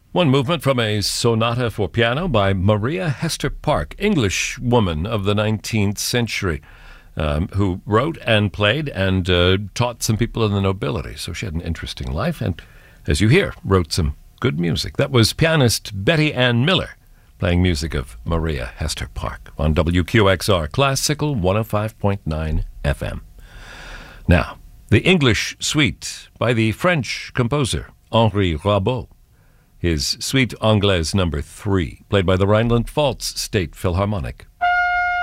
One movement from a sonata for piano by Maria Hester Park, English woman of the 19th century, who wrote and played and taught some people in the nobility. So she had an interesting life and, as you hear, wrote some good music. That was pianist Betty Ann Miller playing music of Maria Hester Park on WQXR Classical 105.9 FM. Now, the English Suite by the French composer Henri Rabault. His Suite Anglaise No. 3, played by the Rhineland-Pfalz State Philharmonic.